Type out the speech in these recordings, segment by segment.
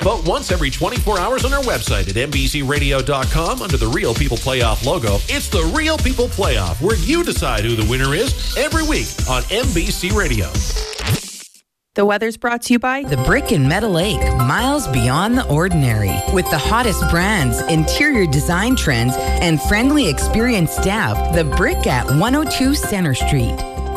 Vote once every 24 hours on our website at NBCRadio.com under the Real People Playoff logo. It's the Real People Playoff, where you decide who the winner is every week on NBC Radio. The weather's brought to you by The Brick in Meadow Lake, miles beyond the ordinary. With the hottest brands, interior design trends, and friendly, experienced staff, The Brick at 102 Center Street.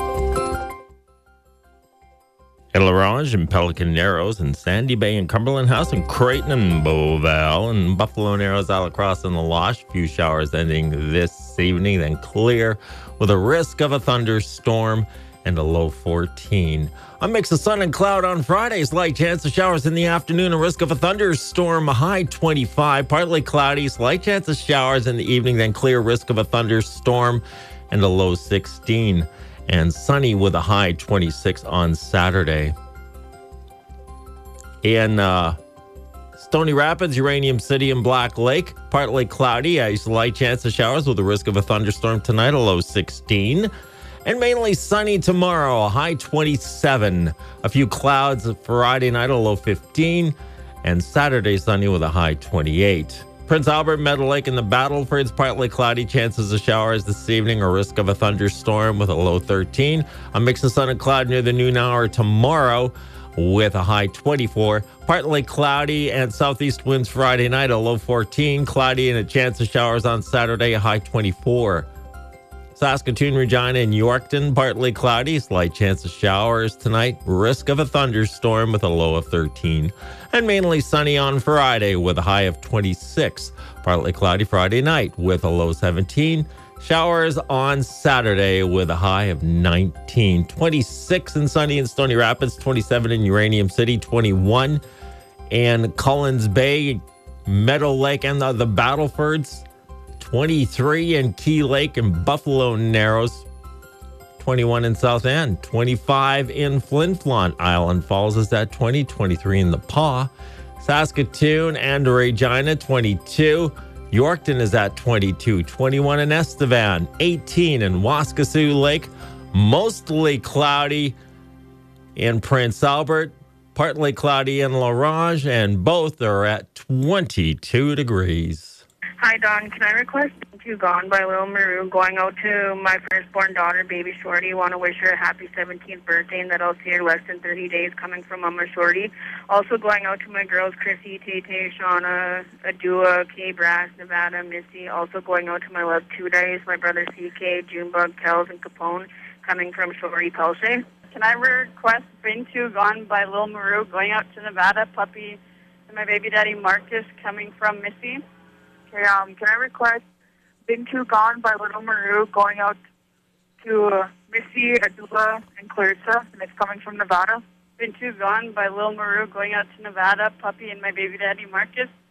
In La Ronge and Pelican Narrows and Sandy Bay and Cumberland House and Creighton and Beauval and Buffalo Narrows, Alacrosse and La Loche. Few showers ending this evening, then clear with a risk of a thunderstorm and a low 14. A mix of sun and cloud on Friday. Slight chance of showers in the afternoon. A risk of a thunderstorm. A high 25. Partly cloudy. Slight chance of showers in the evening. Then clear. Risk of a thunderstorm and a low 16. And sunny with a high 26 on Saturday. In Stony Rapids, Uranium City, and Black Lake, partly cloudy. A slight chance of showers with a risk of a thunderstorm tonight. A low 16. And mainly sunny tomorrow, a high 27. A few clouds Friday night, a low 15. And Saturday sunny with a high 28. Prince Albert, Meadow Lake, and the Battlefords, partly cloudy. Chances of showers this evening, a risk of a thunderstorm with a low 13. A mix of sun and cloud near the noon hour tomorrow with a high 24. Partly cloudy and southeast winds Friday night, a low 14. Cloudy and a chance of showers on Saturday, a high 24. Saskatoon, Regina, and Yorkton, partly cloudy. Slight chance of showers tonight. Risk of a thunderstorm with a low of 13. And mainly sunny on Friday with a high of 26. Partly cloudy Friday night with a low 17. Showers on Saturday with a high of 19. 26 and sunny in Stony Rapids. 27 in Uranium City. 21 in Collins Bay, Meadow Lake, and the Battlefords. 23 in Key Lake and Buffalo Narrows. 21 in South End. 25 in Flin Flon. Island Falls is at 20. 23 in the Paw. Saskatoon and Regina, 22. Yorkton is at 22. 21 in Estevan. 18 in Waskesiu Lake. Mostly cloudy in Prince Albert. Partly cloudy in La Ronge. And both are at 22 degrees. Hi, Don. Can I request "You Gone" by Lil Maru going out to my firstborn daughter, baby Shorty? Want to wish her a happy 17th birthday and that I'll see her less than 30 days coming from Mama Shorty. Also going out to my girls, Chrissy, Tay, Shauna, Adua, Kay, Brass, Nevada, Missy. Also going out to my love 2 days, my brother CK, Junebug, Kells, and Capone coming from Shorty Pelche. Can I request "Been Too Gone" by Lil Maru going out to Nevada, Puppy, and my baby daddy Marcus coming from Missy? Okay, can I request "Been Too Gone" by Little Maru going out to Missy, Adula, and Clarissa, and it's coming from Nevada? "Been Too Gone" by Lil Maru going out to Nevada, Puppy, and my baby daddy Marcus.